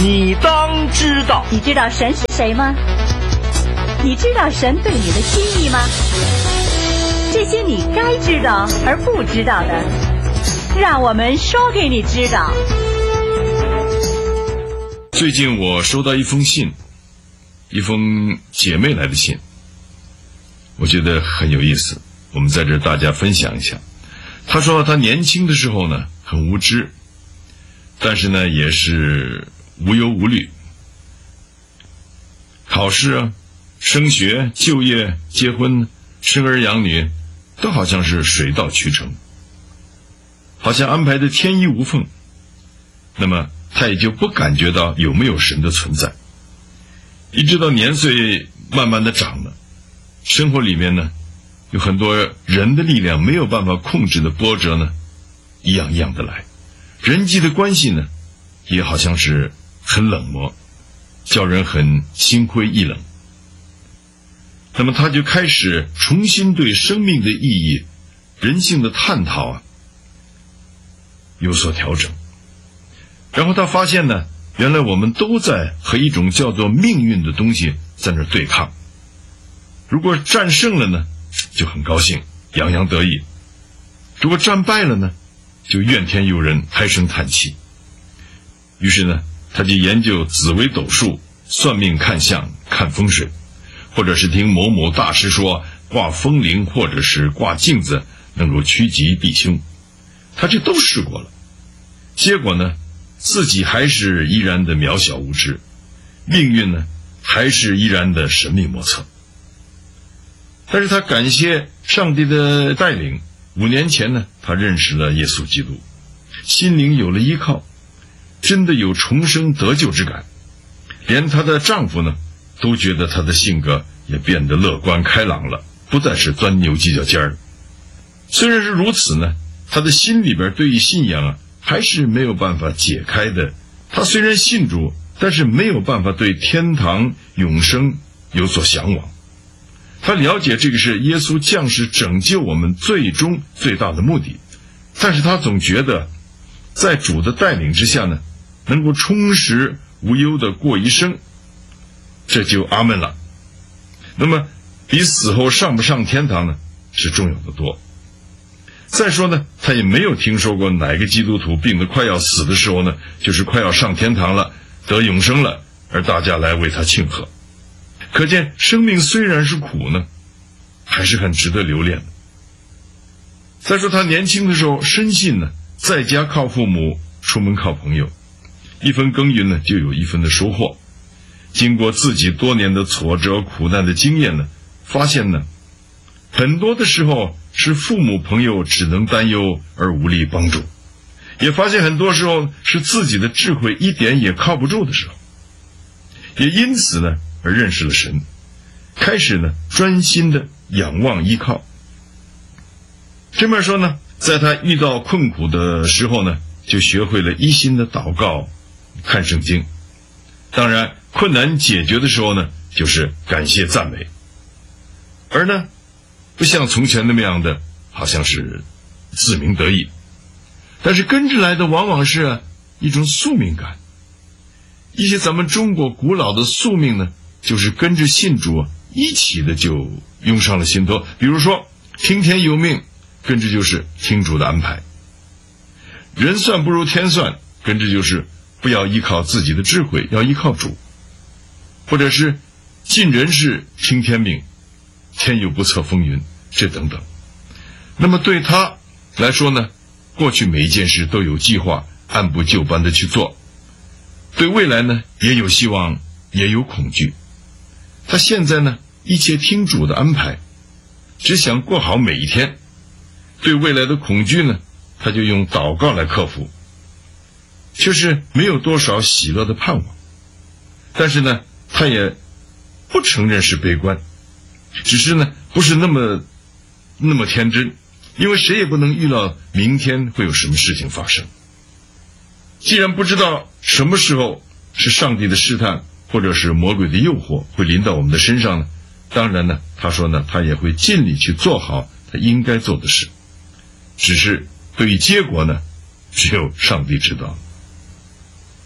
你当知道。 你知道神是谁吗？你知道神对你的心意吗？这些你该知道而不知道的，让我们说给你知道。 最近我收到一封信，一封姐妹来的信，我觉得很有意思，我们在这大家分享一下。她说她年轻的时候呢很无知，但是呢也是无忧无虑，考试啊、升学、就业、结婚、生儿养女都好像是水到渠成，好像安排的天衣无缝。那么他也就不感觉到有没有神的存在，一直到年岁慢慢的长了，生活里面呢有很多人的力量没有办法控制的波折呢，一样一样的来，人际的关系呢也好像是很冷漠，叫人很心灰意冷。那么他就开始重新对生命的意义、人性的探讨啊有所调整。然后他发现呢，原来我们都在和一种叫做命运的东西在那对抗。如果战胜了呢，就很高兴，洋洋得意；如果战败了呢，就怨天尤人，唉声叹气。于是呢，他就研究紫微斗数、算命看相、看风水，或者是听某某大师说挂风铃或者是挂镜子能够趋吉避凶，他这都试过了。结果呢，自己还是依然的渺小无知，命运呢还是依然的神秘莫测。但是他感谢上帝的带领，5年前呢他认识了耶稣基督，心灵有了依靠，真的有重生得救之感。连她的丈夫呢都觉得她的性格也变得乐观开朗了，不再是钻牛犄角尖儿。虽然是如此呢，她的心里边对于信仰啊还是没有办法解开的。她虽然信主，但是没有办法对天堂永生有所向往。她了解这个是耶稣降世拯救我们最终最大的目的，但是她总觉得在主的带领之下呢，能够充实无忧的过一生，这就阿门了。那么比死后上不上天堂呢是重要的多。再说呢，他也没有听说过哪个基督徒病得快要死的时候呢，就是快要上天堂了，得永生了，而大家来为他庆贺。可见生命虽然是苦呢，还是很值得留恋的。再说他年轻的时候深信呢，在家靠父母，出门靠朋友，一分耕耘呢就有一分的收获。经过自己多年的挫折苦难的经验呢，发现呢很多的时候是父母朋友只能担忧而无力帮助，也发现很多时候是自己的智慧一点也靠不住的时候。也因此呢而认识了神，开始呢专心的仰望依靠。这面说呢，在他遇到困苦的时候呢，就学会了一心的祷告、看圣经。当然困难解决的时候呢，就是感谢赞美。而呢不像从前那么样的好像是自鸣得意，但是跟着来的往往是一种宿命感。一些咱们中国古老的宿命呢，就是跟着信主一起的就涌上了心头。比如说听天由命，跟着就是听主的安排；人算不如天算，跟着就是不要依靠自己的智慧，要依靠主；或者是尽人事听天命，天有不测风云，这等等。那么对他来说呢，过去每一件事都有计划，按部就班的去做，对未来呢也有希望，也有恐惧。他现在呢一切听主的安排，只想过好每一天。对未来的恐惧呢，他就用祷告来克服，却是没有多少喜乐的盼望。但是呢他也不承认是悲观，只是呢不是那么天真，因为谁也不能预料明天会有什么事情发生。既然不知道什么时候是上帝的试探或者是魔鬼的诱惑会临到我们的身上呢，当然呢他说呢他也会尽力去做好他应该做的事，只是对于结果呢只有上帝知道。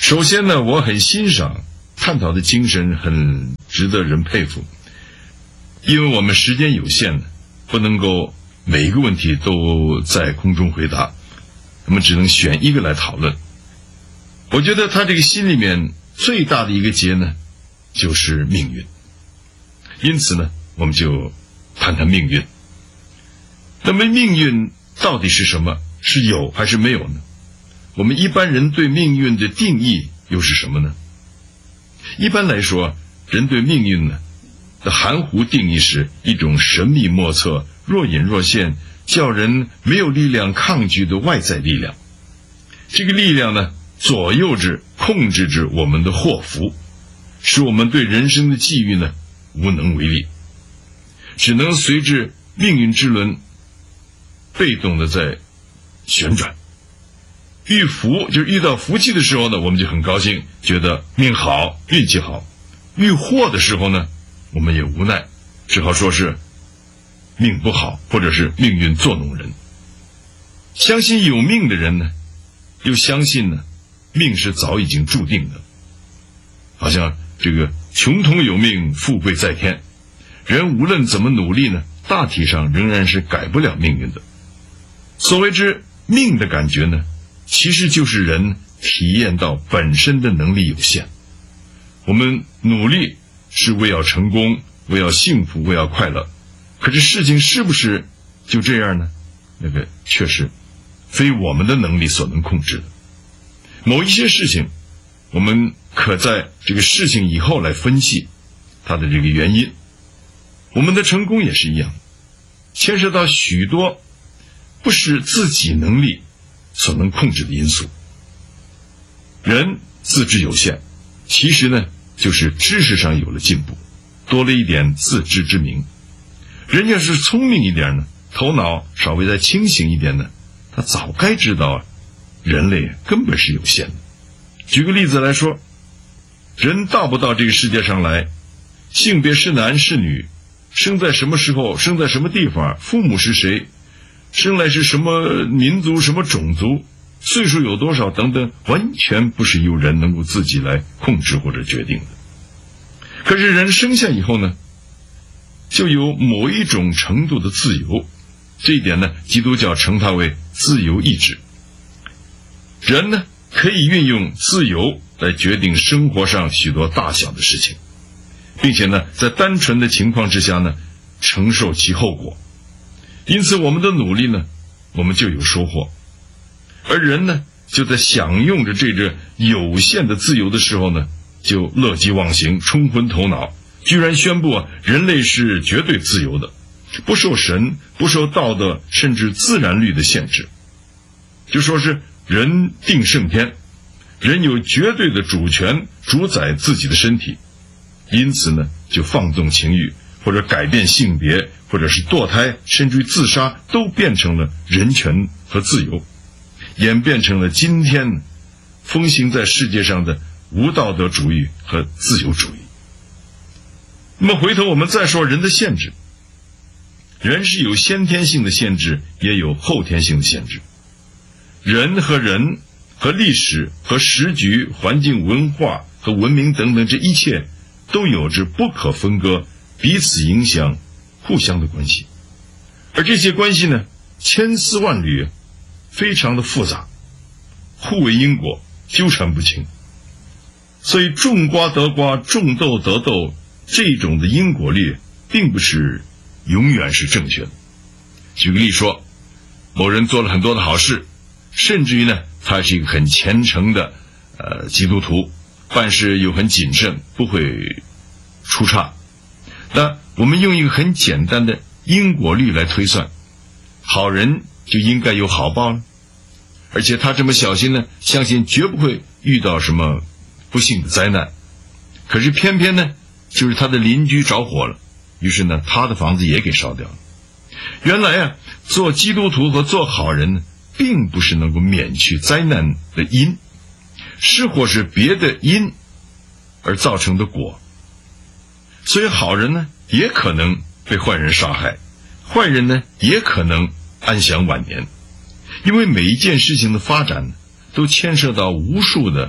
首先呢，我很欣赏探讨的精神，很值得人佩服。因为我们时间有限呢，不能够每一个问题都在空中回答，我们只能选一个来讨论。我觉得他这个心里面最大的一个结呢，就是命运。因此呢，我们就谈谈命运。那么命运到底是什么？是有还是没有呢？我们一般人对命运的定义又是什么呢？一般来说，人对命运呢的含糊定义是一种神秘莫测、若隐若现、叫人没有力量抗拒的外在力量。这个力量呢，左右着、控制着我们的祸福，使我们对人生的际遇呢无能为力，只能随着命运之轮被动的在旋转。遇福就是遇到福气的时候呢，我们就很高兴，觉得命好、运气好；遇祸的时候呢，我们也无奈，只好说是命不好，或者是命运作弄人。相信有命的人呢，又相信呢，命是早已经注定的。好像这个穷通有命，富贵在天，人无论怎么努力呢，大体上仍然是改不了命运的。所谓之命的感觉呢，其实就是人体验到本身的能力有限。我们努力是为要成功，为要幸福，为要快乐，可是事情是不是就这样呢？那个确实非我们的能力所能控制的。某一些事情，我们可在这个事情以后来分析它的这个原因。我们的成功也是一样，牵涉到许多不是自己能力所能控制的因素。人自知有限，其实呢就是知识上有了进步，多了一点自知之明。人要是聪明一点呢，头脑稍微再清醒一点呢，他早该知道人类根本是有限的。举个例子来说，人到不到这个世界上来，性别是男是女，生在什么时候，生在什么地方，父母是谁，生来是什么民族什么种族，岁数有多少等等，完全不是由人能够自己来控制或者决定的。可是人生下以后呢，就有某一种程度的自由，这一点呢，基督教称它为自由意志。人呢可以运用自由来决定生活上许多大小的事情，并且呢在单纯的情况之下呢承受其后果。因此我们的努力呢，我们就有收获。而人呢就在享用着这个有限的自由的时候呢，就乐极忘形，冲昏头脑，居然宣布人类是绝对自由的，不受神、不受道德甚至自然律的限制。就说是人定胜天，人有绝对的主权主宰自己的身体，因此呢就放纵情欲，或者改变性别，或者是堕胎，甚至于自杀，都变成了人权和自由，演变成了今天风行在世界上的无道德主义和自由主义。那么回头我们再说人的限制，人是有先天性的限制，也有后天性的限制。人和历史和时局、环境、文化和文明等等，这一切都有着不可分割、彼此影响、互相的关系。而这些关系呢，千丝万缕，非常的复杂，互为因果，纠缠不清。所以种瓜得瓜，种豆得豆，这种的因果律并不是永远是正确的。举个例说，某人做了很多的好事，甚至于呢他是一个很虔诚的基督徒，办事又很谨慎，不会出差。那我们用一个很简单的因果律来推算，好人就应该有好报了，而且他这么小心呢，相信绝不会遇到什么不幸的灾难。可是偏偏呢就是他的邻居着火了，于是呢他的房子也给烧掉了。原来做基督徒和做好人呢，并不是能够免去灾难的因，是或是别的因而造成的果。所以好人呢也可能被坏人杀害，坏人呢也可能安享晚年。因为每一件事情的发展都牵涉到无数的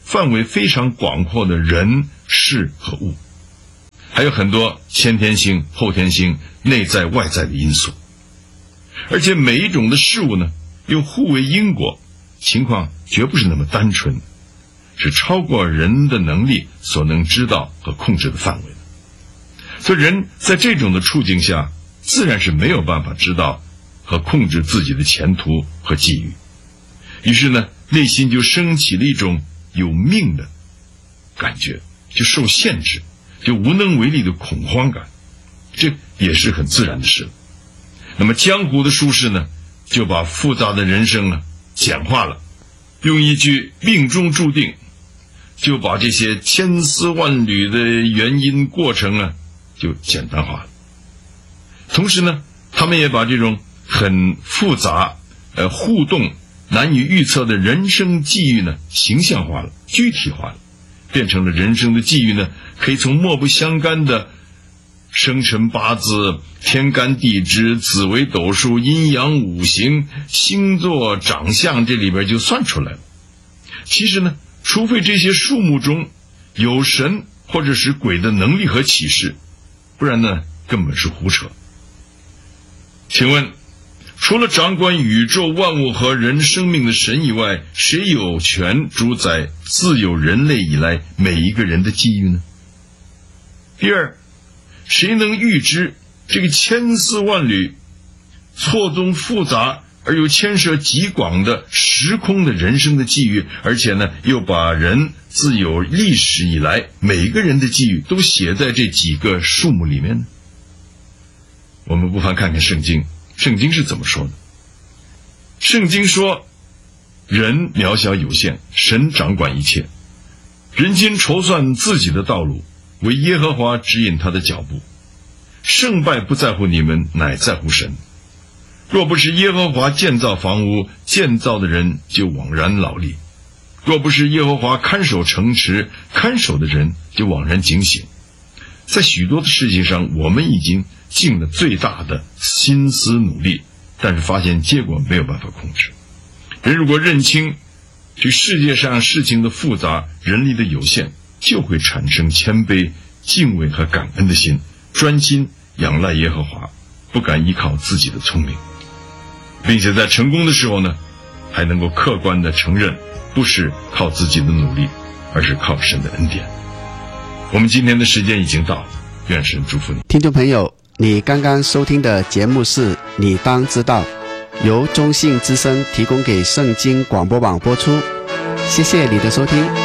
范围非常广阔的人事和物，还有很多先天性、后天性、内在外在的因素。而且每一种的事物呢，又互为因果，情况绝不是那么单纯，是超过人的能力所能知道和控制的范围的。所以人在这种的处境下，自然是没有办法知道和控制自己的前途和际遇。于是呢，内心就升起了一种有命的感觉，就受限制，就无能为力的恐慌感，这也是很自然的事。那么江湖的术士呢，就把复杂的人生简化了，用一句命中注定，就把这些千丝万缕的原因过程就简单化了。同时呢，他们也把这种很复杂互动难以预测的人生际遇呢形象化了，具体化了，变成了人生的际遇呢可以从莫不相干的生辰八字、天干地支、紫微斗数、阴阳五行、星座、长相这里边就算出来了。其实呢，除非这些数目中有神或者是鬼的能力和启示，不然呢根本是胡扯。请问，除了掌管宇宙万物和人生命的神以外，谁有权主宰自有人类以来每一个人的际遇呢？第二，谁能预知这个千丝万缕、错综复杂而又牵涉极广的时空的人生的际遇，而且呢又把人自有历史以来每一个人的际遇都写在这几个数目里面呢？我们不妨看看圣经，圣经是怎么说的。圣经说，人渺小有限，神掌管一切，人间筹算自己的道路，为耶和华指引他的脚步。胜败不在乎你们，乃在乎神。若不是耶和华建造房屋，建造的人就枉然劳力；若不是耶和华看守城池，看守的人就枉然警醒。在许多的事情上，我们已经尽了最大的心思努力，但是发现结果没有办法控制。人如果认清这世界上事情的复杂，人力的有限，就会产生谦卑、敬畏和感恩的心，专心仰赖耶和华，不敢依靠自己的聪明，并且在成功的时候呢，还能够客观地承认，不是靠自己的努力，而是靠神的恩典。我们今天的时间已经到了，愿神祝福你。 听众朋友，你刚刚收听的节目是你当知道，由中信之声提供给圣经广播网播出。谢谢你的收听。